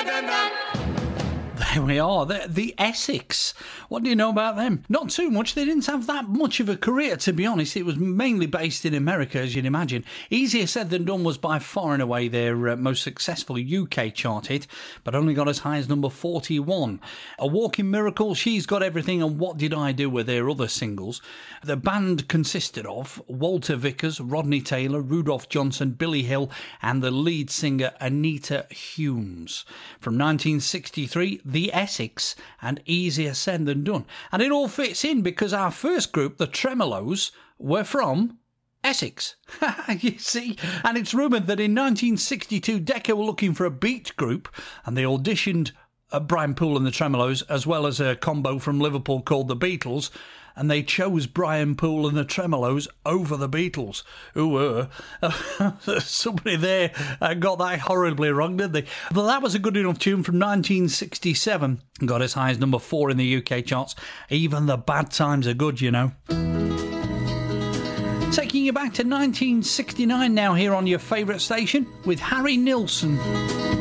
There we are, the Essex. What do you know about them? Not too much. They didn't have that much of a career, to be honest. It was mainly based in America, as you'd imagine. Easier Said Than Done was by far and away their most successful UK chart hit, but only got as high as number 41. A Walking Miracle, She's Got Everything, and What Did I Do were their other singles. The band consisted of Walter Vickers, Rodney Taylor, Rudolph Johnson, Billy Hill, and the lead singer Anita Humes. From 1963, The Essex and Easier Said Than Done. And it all fits in because our first group, the Tremeloes, were from Essex. You see? And it's rumoured that in 1962 Decca were looking for a beat group and they auditioned Brian Poole and the Tremeloes as well as a combo from Liverpool called the Beatles, and they chose Brian Poole and the Tremeloes over the Beatles, who were somebody there got that horribly wrong, didn't they? But that was a good enough tune from 1967, got as high as number 4 in the UK charts. Even the bad times are good, you know. Taking you back to 1969 now here on your favourite station with Harry Nilsson.